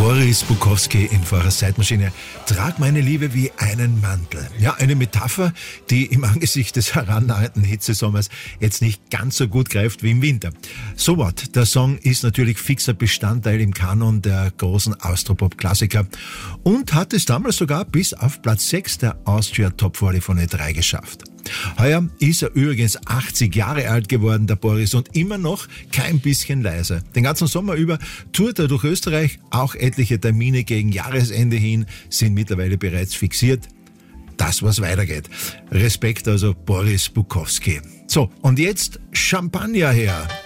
Boris Bukowski in Fahrers Zeitmaschine. Trag meine Liebe wie einen Mantel. Ja, eine Metapher, die im Angesicht des herannahenden Hitzesommers jetzt nicht ganz so gut greift wie im Winter. So what? Der Song ist natürlich fixer Bestandteil im Kanon der großen Austropop-Klassiker und hat es damals sogar bis auf Platz 6 der Austria Top 40 von E3 geschafft. Heuer ist er übrigens 80 Jahre alt geworden, der Boris, und immer noch kein bisschen leise. Den ganzen Sommer über tourt er durch Österreich, auch etliche Termine gegen Jahresende hin sind mittlerweile bereits fixiert. Das, was weitergeht. Respekt also Boris Bukowski. So, und jetzt Champagner her.